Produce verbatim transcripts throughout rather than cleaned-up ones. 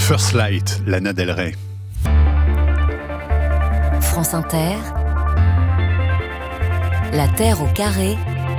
First Light, Lana Del Rey. France Inter, La Terre au carré,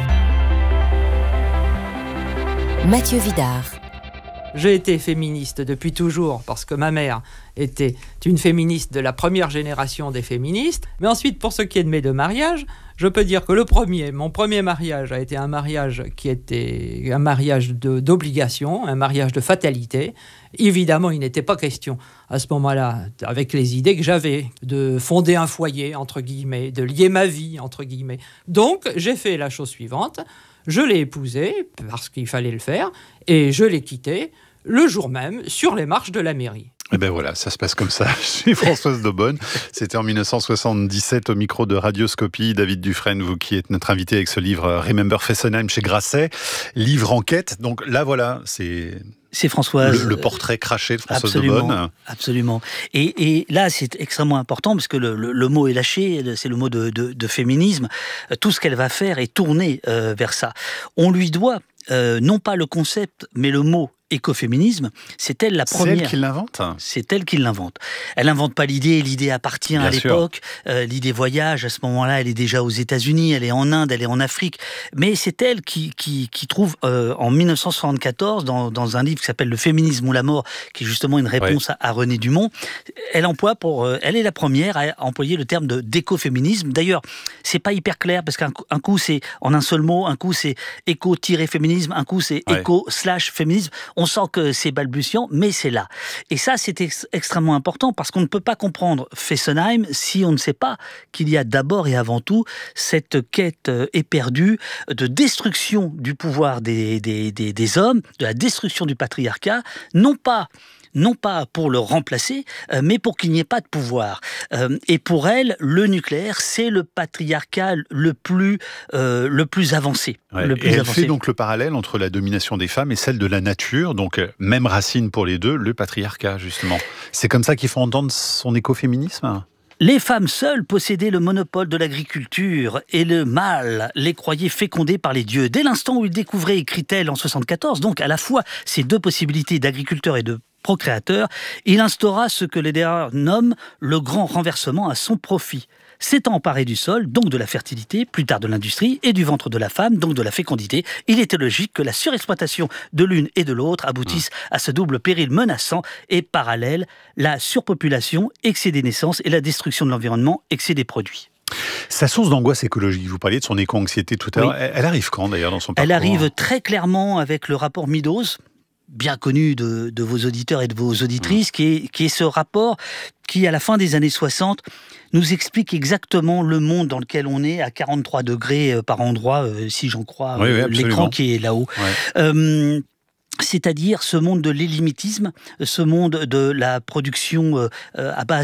Mathieu Vidard. J'ai été féministe depuis toujours parce que ma mère était une féministe de la première génération des féministes. Mais ensuite, pour ce qui est de mes deux mariages, je peux dire que le premier, mon premier mariage a été un mariage qui était un mariage de, d'obligation, un mariage de fatalité. Évidemment, il n'était pas question à ce moment-là, avec les idées que j'avais, de fonder un foyer, entre guillemets, de lier ma vie, entre guillemets. Donc, j'ai fait la chose suivante. Je l'ai épousé, parce qu'il fallait le faire, et je l'ai quitté le jour même, sur les marches de la mairie. Et ben voilà, ça se passe comme ça. Je suis Françoise Daubonne. C'était en dix-neuf cent soixante-dix-sept au micro de Radioscopie. David Dufresne, vous qui êtes notre invité avec ce livre Remember Fessenheim chez Grasset. Livre enquête. Donc là, voilà, c'est... C'est Françoise. Le, le portrait craché de Françoise absolument, Daubonne. Absolument. Et, et là, c'est extrêmement important parce que le, le, le mot est lâché, c'est le mot de, de, de féminisme. Tout ce qu'elle va faire est tourné euh, vers ça. On lui doit euh, non pas le concept, mais le mot écoféminisme, c'est elle la première. C'est elle qui l'invente. C'est elle qui l'invente. Elle n'invente pas l'idée, l'idée appartient Bien à l'époque. Euh, l'idée voyage, à ce moment-là, elle est déjà aux États-Unis, elle est en Inde, elle est en Afrique. Mais c'est elle qui, qui, qui trouve, euh, en dix-neuf cent soixante-quatorze, dans, dans un livre qui s'appelle Le féminisme ou la mort, qui est justement une réponse ouais. à, à René Dumont, elle emploie pour, euh, elle est la première à employer le terme de, d'écoféminisme. D'ailleurs, c'est pas hyper clair, parce qu'un un coup, c'est en un seul mot, un coup, c'est éco-féminisme, un coup, c'est ouais. éco-féminisme. On sent que c'est balbutiant, mais c'est là. Et ça, c'est ex- extrêmement important parce qu'on ne peut pas comprendre Fessenheim si on ne sait pas qu'il y a d'abord et avant tout cette quête éperdue de destruction du pouvoir des, des, des, des hommes, de la destruction du patriarcat, non pas non pas pour le remplacer, euh, mais pour qu'il n'y ait pas de pouvoir. Euh, et pour elle, le nucléaire, c'est le patriarcat le plus, euh, le plus avancé. Ouais, le plus et elle avancé. fait donc le parallèle entre la domination des femmes et celle de la nature, donc même racine pour les deux, le patriarcat, justement. C'est comme ça qu'il faut entendre son écoféminisme ? Les femmes seules possédaient le monopole de l'agriculture et le mâle les croyait fécondés par les dieux. Dès l'instant où il découvrait, écrit-elle en soixante-quatorze, donc à la fois ces deux possibilités d'agriculteur et de procréateur, il instaura ce que les Derrida nomment le grand renversement à son profit. S'étant emparé du sol, donc de la fertilité, plus tard de l'industrie, et du ventre de la femme, donc de la fécondité, il était logique que la surexploitation de l'une et de l'autre aboutisse à ce double péril menaçant et parallèle, la surpopulation, excès des naissances, et la destruction de l'environnement, excès des produits. Sa source d'angoisse écologique, vous parliez de son éco-anxiété tout à l'heure, oui. Elle arrive quand d'ailleurs dans son parcours ? Elle arrive très clairement avec le rapport Meadows, bien connu de, de vos auditeurs et de vos auditrices, mmh. qui, est, qui est ce rapport qui, à la fin des années soixante, nous explique exactement le monde dans lequel on est, à quarante-trois degrés par endroit, euh, si j'en crois, oui, oui, euh, l'écran qui est là-haut. Ouais. Euh, c'est-à-dire ce monde de l'illimitisme, ce monde de la production euh, à base